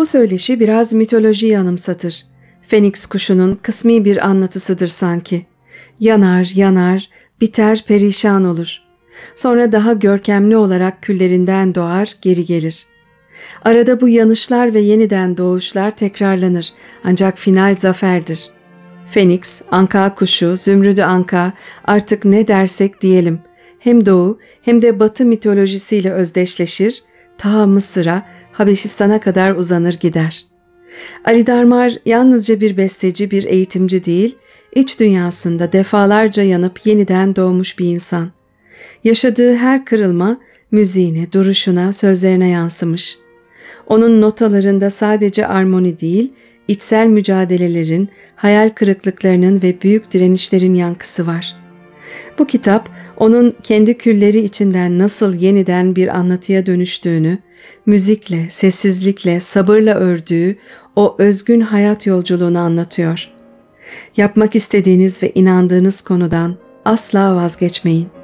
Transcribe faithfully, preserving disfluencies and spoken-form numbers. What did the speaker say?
söyleşi biraz mitolojiyi anımsatır. Feniks kuşunun kısmi bir anlatısıdır sanki. Yanar, yanar, biter, perişan olur. Sonra daha görkemli olarak küllerinden doğar, geri gelir. Arada bu yanışlar ve yeniden doğuşlar tekrarlanır, ancak final zaferdir. Feniks, anka kuşu, zümrüdü anka, artık ne dersek diyelim, hem doğu hem de batı mitolojisiyle özdeşleşir, ta Mısır'a, Habeşistan'a kadar uzanır gider. Ali Darmar yalnızca bir besteci, bir eğitimci değil, iç dünyasında defalarca yanıp yeniden doğmuş bir insan. Yaşadığı her kırılma müziğine, duruşuna, sözlerine yansımış. Onun notalarında sadece armoni değil, içsel mücadelelerin, hayal kırıklıklarının ve büyük direnişlerin yankısı var. Bu kitap, onun kendi külleri içinden nasıl yeniden bir anlatıya dönüştüğünü, müzikle, sessizlikle, sabırla ördüğü o özgün hayat yolculuğunu anlatıyor. Yapmak istediğiniz ve inandığınız konudan asla vazgeçmeyin.